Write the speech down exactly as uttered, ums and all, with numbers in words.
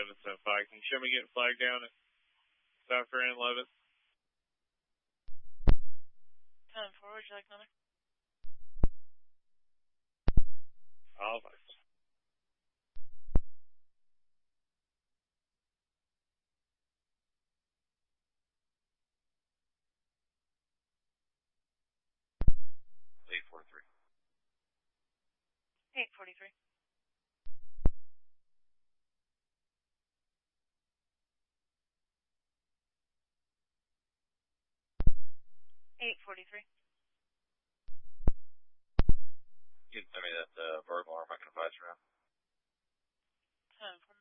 seven seven five. Can you show me getting flagged down at South Grand Levis? ten four, would you like another? All right. eight forty-three. eight forty-three. eight forty-three. You can send me that uh, verbal or am I going to advise around? ten four.